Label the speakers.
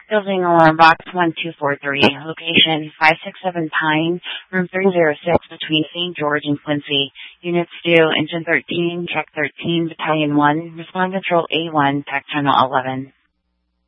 Speaker 1: Building alarm box 1243, location 567 Pine, room 306 between St. George and Quincy. Units due, engine 13, truck 13, battalion 1, respond control A1, pack channel 11.